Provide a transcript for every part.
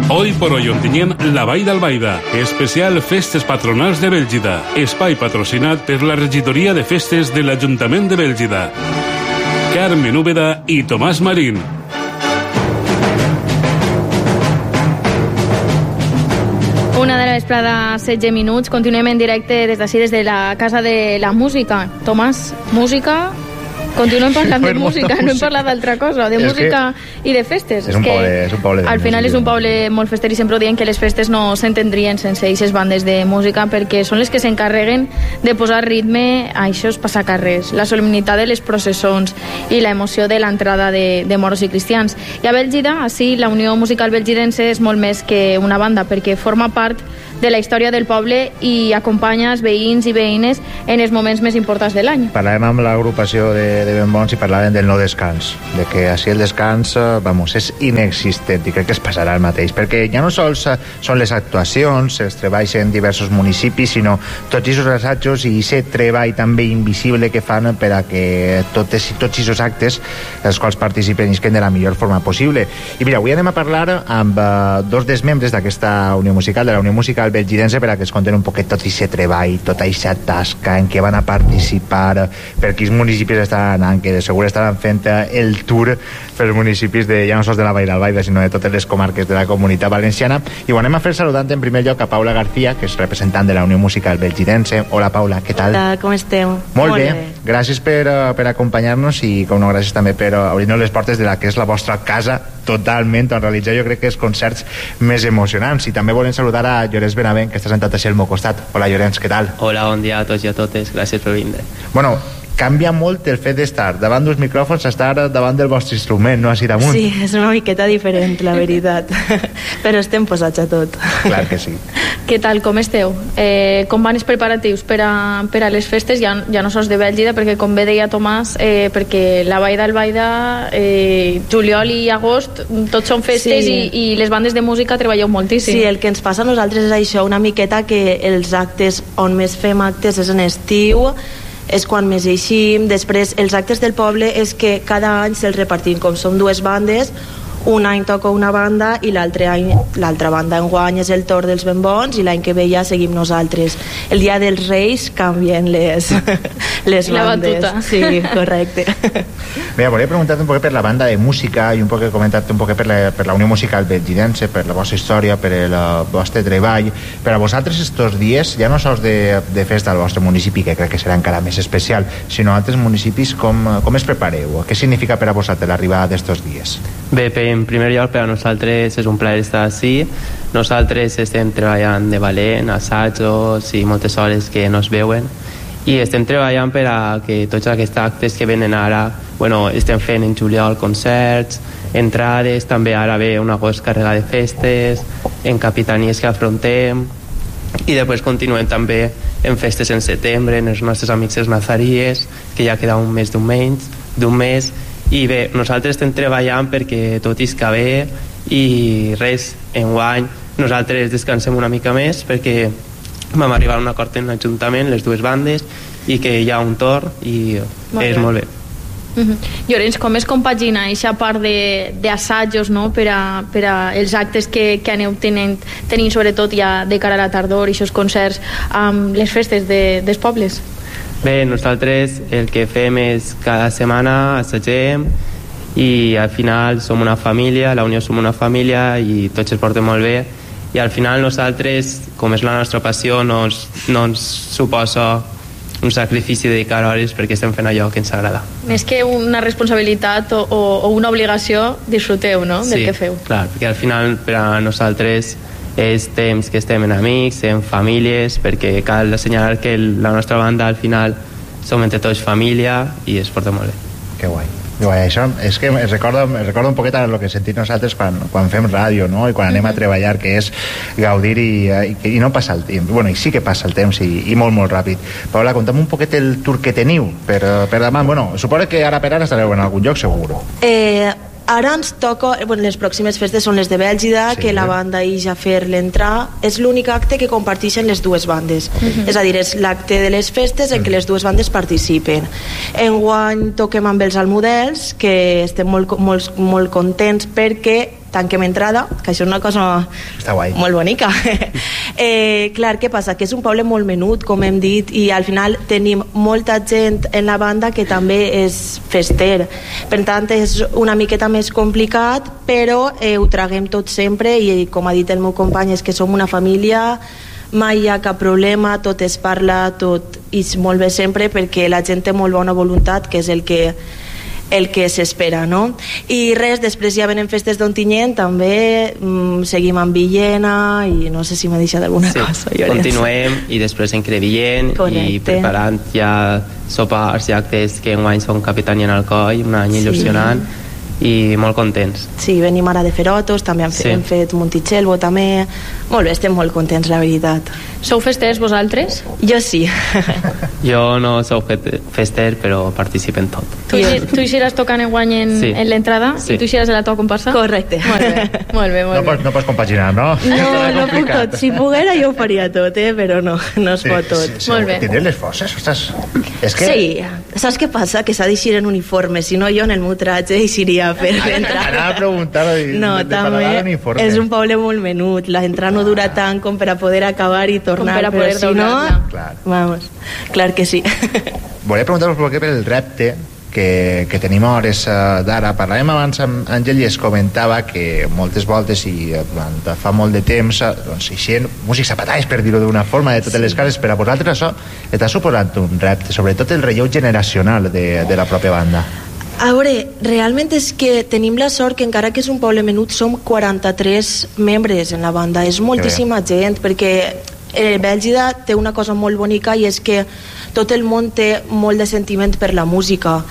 Hoy por hoy ontinyem la Vall d'Albaida, especial Festes Patronals de Bèlgida, espai patrocinat per la Regidoria de Festes de l'Ajuntament de Bèlgida. Carmen Úbeda i Tomàs Marín. Una de la vesprada, 16 minuts. Continuem en directe des d'ací, des de la Casa de la Música. Tomàs, música... Continuem parlant de música, no hem parlat d'altra cosa, de música i de festes. És un poble al final és un poble molt fester i sempre ho diem que les festes no s'entendrien sense aquestes bandes de música perquè són les que s'encarreguen de posar ritme a aquests passacarrers, la solemnitat de les processons i la emoció de l'entrada de moros i cristians. I a Bèlgida, així, la Unió Musical Belgidense és molt més que una banda perquè forma part de la història del poble i acompanya els veïns i veïnes en els moments més importants de l'any. Parlàvem amb l'agrupació de Ben Bons i parlàvem del no descans, de que així el descans és inexistent i crec que es passarà el mateix, perquè ja no sols són les actuacions, els treballs en diversos municipis, sinó tots aquests assajos i aquest treball també invisible que fan per a que tots aquests actes els quals participen isquen de la millor forma possible. I mira, avui anem a parlar amb dos dels membres d'aquesta Unió Musical, de la Unió Musical Belgidense, per a que es conten un poquet tot aquest treball, tota aquesta tasca en què van a participar, per quins municipis estan anant, que de segur estaran fent el tour pels municipis de, ja no sols de la Vall d'Albaida, sinó de totes les comarques de la Comunitat Valenciana. I ho anem a fer saludant en primer lloc a Paula García, que és representant de la Unió Musical Belgidense. Hola, Paula, què tal? Hola, com esteu? Molt bé. Gràcies per acompanyar-nos i, com no, gràcies també per obrir-nos les portes de la que és la vostra casa totalment, on realitzar jo crec que els concerts més emocionants. I també volem saludar a Llorenç Benavent, que està sentat així al meu costat. Hola, Llorenç, què tal? Hola, bon dia a tots i a totes, gràcies per vindre. Bueno, canvia molt el fet d'estar davant dels micròfons a estar davant del vostre instrument, no? Així damunt. Sí, és una miqueta diferent, la veritat. Però estem posats a tot. Clar que sí. Què tal, com esteu? Com van els preparatius per a les festes? Ja no sols de Bèlgida, perquè com bé deia Tomàs, perquè la Vall d'Albaida, juliol i agost, tots són festes, sí. i les bandes de música treballeu moltíssim. Sí, el que ens passa a nosaltres és això, una miqueta que els actes on més fem actes és en estiu, és quan més eixim. Després els actes del poble és que cada any se'ls repartim, com som dues bandes, un any toca una banda i l'altre any l'altra banda. Enguany és el torn dels Ben Bons i l'any que ve ja seguim nosaltres. El dia dels Reis canvien les la bandes. batuta. Sí, correcte. Mira, volia preguntar-te un poc per la banda de música i un poc comentar-te un poc per la Unió Musical Belgidense, per la vostra història, per el vostre treball. Per a vosaltres estos dies, ja no sols de festa al vostre municipi, que crec que serà encara més especial, sinó altres municipis, com es prepareu? Què significa per a vosaltres l'arribada d'estos dies? Bé, en primer lloc, per a nosaltres és un plaer estar ací. Nosaltres estem treballant de valent, assajos i moltes hores que no es veuen, i estem treballant per a que tots aquests actes que venen ara, estem fent en juliol concerts, entrades, també ara ve un agost carregat de festes, en capitanies que afrontem, i després continuem també en festes en setembre, en els nostres amics els nazaries, que ja queda un mes d'un mes. I bé, nosaltres estem treballant perquè tot isca bé i res, enguany nosaltres descansem una mica més perquè vam arribar a un acord en l'Ajuntament, les dues bandes, i que hi ha un torn i és molt bé. Llorenç, com es compagina aquesta part d'assajos, no? per a els actes que aneu tenint sobretot ja de cara a la tardor i aquests concerts amb les festes dels pobles? Bé, nosaltres el que fem és cada setmana assagem i al final som una família, la Unió som una família i tots es portem molt bé, i al final nosaltres, com és la nostra passió, no ens suposa un sacrifici de dedicar hores perquè estem fent allò que ens agrada. Més que una responsabilitat o una obligació, disfruteu, no?, del que feu. Sí, clar, perquè al final per a nosaltres és temps que estem en amics, en famílies, perquè cal assenyalar que la nostra banda al final som entre tots família i es porta molt bé. Que guai. Això és que es recorda un poquet el que sentim nosaltres quan fem ràdio, no? I quan anem a treballar, que és gaudir i no passar el temps. I sí que passa el temps i molt, molt ràpid. Paula, conta'm un poquet el tour que teniu per demà. Suposo que ara per ara estareu en algun lloc, segur. Ara ens toca, les pròximes festes són les de Bèlgida, sí, que la banda ix a fer l'entrar. És l'únic acte que comparteixen les dues bandes. És a dir, és l'acte de les festes en què les dues bandes participen. Enguany toquem amb els Almudels, que estem molt contents perquè tanquem entrada, que això és una cosa molt bonica. Clar, què passa? Que és un poble molt menut, com hem dit, i al final tenim molta gent en la banda que també és fester. Per tant, és una miqueta més complicat, però ho traguem tot sempre, i com ha dit el meu company, és que som una família, mai hi ha cap problema, tot es parla, tot és molt bé sempre, perquè la gent té molt bona voluntat, que és el que s'espera, no? I res, després ja venen festes d'Ontinyent, també seguim amb Villena, i no sé si m'ha deixat alguna cosa. Continuem, i després en Crevillent, i preparant ja sopars i actes que enguany són Capitania en Alcoi, un any il·lusionant, i molt contents. Sí, venim ara de Ferotos, també hem fet Montitxelvo també, molt bé, estem molt contents, la veritat. Sou festers vosaltres? Jo sí. Jo no sou fester, però participo en tot. Tu eixiràs tocant enguany en l'entrada, i tu eixiràs de la tua comparsa? Correcte. Molt bé. No pots compaginar, no? No puc tot. Si poguera jo ho faria tot, però no es pot tot. Molt bé. Tindré les forces, ostres. Sí, saps què passa? Que s'ha d'eixir en uniforme, si no jo en el meu traje eixiria per l'entrada. Anava a preguntar no, també és un poble molt menut, l'entrada no dura tant com per a poder acabar i tornar, però si no, vamos, clar que sí. Volia preguntar-vos per el repte que tenim a hores d'ara. Parlàvem abans amb Àngel i es comentava que moltes voltes i fa molt de temps doncs eixien músics zapatalls, per dir-ho d'una forma, de totes les cases, per a vosaltres això està suposant un repte, sobretot el relleu generacional de la pròpia banda. A veure, realment és que tenim la sort que encara que és un poble menut som 43 membres en la banda, és moltíssima gent, perquè Bèlgida té una cosa molt bonica, i és que tot el món té molt de sentiment per la música,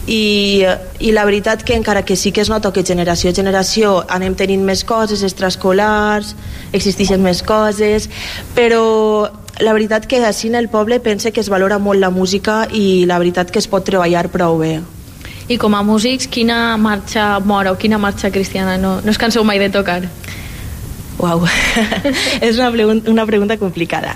i la veritat que encara que sí que es nota que generació a generació anem tenint més coses extraescolars, existeixen més coses, però la veritat que així en el poble pense que es valora molt la música, i la veritat que es pot treballar prou bé. I com a músics, quina marxa mora o quina marxa cristiana no us canseu mai de tocar? Uau, és una pregunta complicada.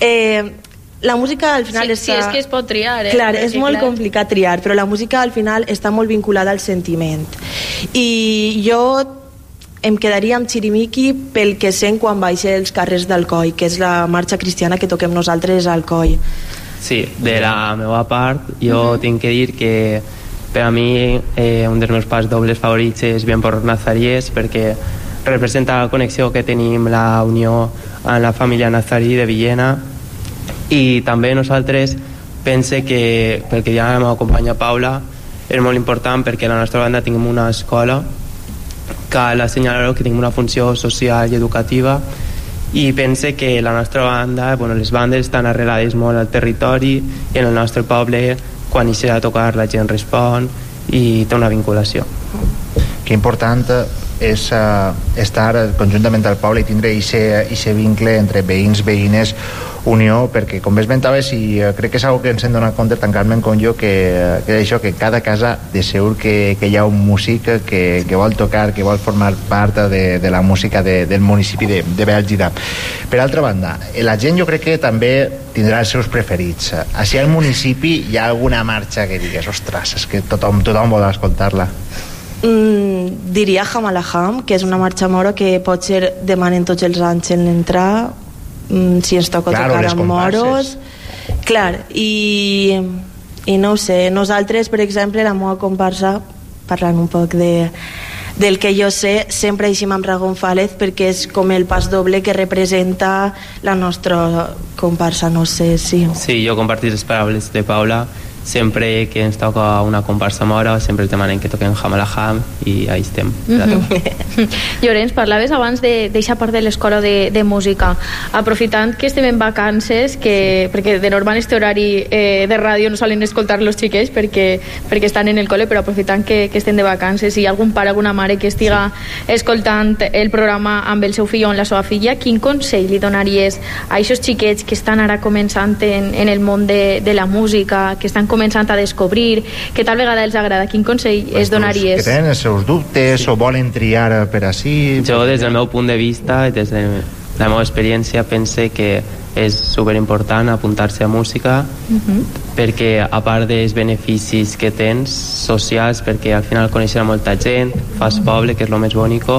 La música al final sí, és que es pot triar, Clar, és molt complicat triar, però la música al final està molt vinculada al sentiment. I jo em quedaria amb Chirimiqui pel que sent quan baixa els carrers d'Alcoi, que és la marxa cristiana que toquem nosaltres a Alcoi. Sí, de la meva part, jo tinc que dir que per a mi un dels meus pas dobles favorits és Bien por Nazaríes, perquè representa la connexió que tenim, la unió amb la família nazarí de Villena, i també nosaltres pense que, pel que ja la meva companya Paula, és molt important perquè a la nostra banda tinguem una escola, cal assenyalar que tinguem una funció social i educativa, i pense que la nostra banda, les bandes estan arrelades molt al territori, i en el nostre poble quan inicia a tocar la gent respon i té una vinculació. Que important és estar conjuntament al poble i tindre aquest vincle entre veïns, veïnes, unió, perquè com esmentaves, i crec que és una que ens hem donat compte tant Carmen com jo, que això, que cada casa de segur que hi ha un músic que vol tocar, que vol formar part de la música del municipi de Bèlgida. Per altra banda, la gent jo crec que també tindrà els seus preferits. Així al municipi hi ha alguna marxa que digues, ostres, és que tothom vol escoltar-la. Diria Hamalaham, que és una marxa moro que pot ser demanen tots els anys en l'entrar, si ens toca tocar amb moros, clar, i no ho sé, nosaltres per exemple la meva comparsa, parlant un poc del que jo sé, sempre eixim amb Ra González perquè és com el pas doble que representa la nostra comparsa, no sé si... Sí, jo compartís les paraules de Paula. Sempre que ens toca una comparsa mora sempre ens demanen que toquem Hamalaham i ahí estem. Llorenç, parlaves abans d'eixa part de l'escola de música, aprofitant que estem en vacances, perquè de normal este horari de ràdio no solen escoltar els xiquets perquè estan en el col·le, però aprofitant que estem de vacances, i algun pare, alguna mare que estiga escoltant el programa amb el seu fill o amb la seva filla, quin consell li donaries a aquests xiquets que estan ara començant en el món de la música, que estan començant a descobrir, que tal vegada els agrada? Quin consell es donaries? Que tenen els seus dubtes o volen triar per així... Jo, des del meu punt de vista, des de la meva experiència, pense que és superimportant apuntar-se a música, perquè a part dels beneficis que tens socials, perquè al final coneixerà molta gent, fas poble, que és el més bonic,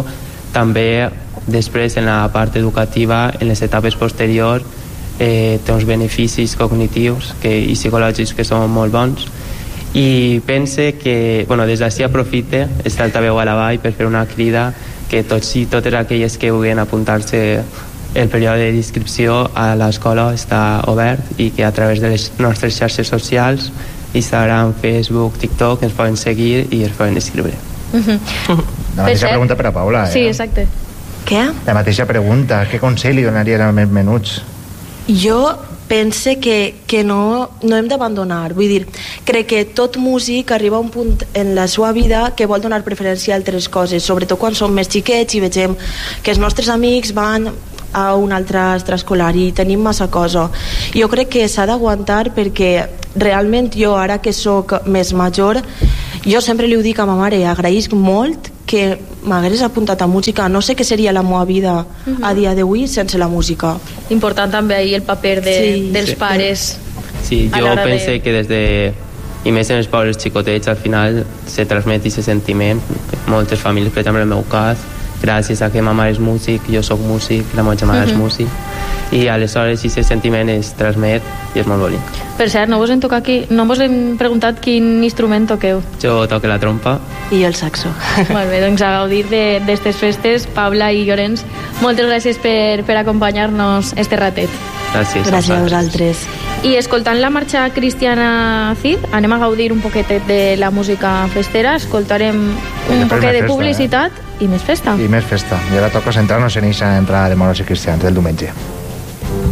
També després en la part educativa, en les etapes posteriors, té uns beneficis cognitius i psicològics que són molt bons, i pense que des d'ací aprofite este altaveu a la vall per fer una crida que tots i totes aquelles que vulguin apuntar-se. El període d'inscripció a l'escola està obert i que a través de les nostres xarxes socials, Instagram, Facebook, TikTok, ens poden seguir i es poden inscriure. La mateixa pregunta per a Paula. Sí, exacte. Què? La mateixa pregunta. Què consell li donaries als més menuts? Jo pense que no hem d'abandonar. Vull dir, crec que tot músic arriba a un punt en la seva vida que vol donar preferència a altres coses, sobretot quan som més xiquets i vegem que els nostres amics van a un altre extraescolar i tenim massa cosa. Jo crec que s'ha d'aguantar, perquè realment jo, ara que sóc més major, jo sempre li ho dic a ma mare, agraïsc molt que m'hagués apuntat a música. No sé què seria la meva vida a dia d'avui sense la música. Important també ahir el paper dels pares. Sí, jo pense que des de... i més en els pobles xicotets, al final se transmet aquest sentiment. Moltes famílies, per exemple en el meu cas, gràcies a que ma mare és músic, jo sóc músic, la meva germana és músic, i aleshores aquest sentiment es transmet i és molt bonic. Per cert, no vos hem preguntat quin instrument toqueu. Jo toco la trompa. I el saxo. Molt bé, doncs a gaudir d'estes festes. Paula i Llorenç, moltes gràcies per acompanyar-nos este ratet. Gràcies a vosaltres. I escoltant la marxa cristiana Cid, anem a gaudir un poquetet de la música festera, escoltarem un poquet de publicitat i més festa. I més festa. I ara toca centrar-nos en aquesta entrada de moros i cristians del diumenge.